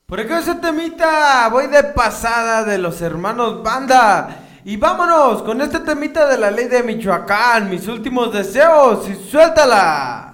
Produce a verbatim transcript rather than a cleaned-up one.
Por acá ese temita, voy de pasada de los hermanos Banda. Y vámonos con este temita de la ley de Michoacán, mis últimos deseos y suéltala.